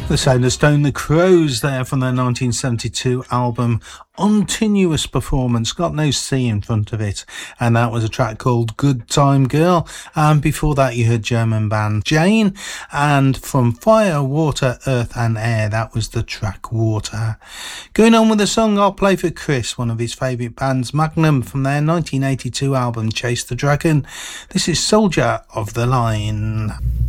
The sound of Stone the Crows there from their 1972 album Continuous Performance, got no C in front of it, and that was a track called Good Time Girl. And before that you heard German band Jane, and from Fire, Water, Earth and Air, that was the track Water. Going on with a song I'll play for Chris, one of his favourite bands, Magnum, from their 1982 album Chase the Dragon. This is Soldier of the Line.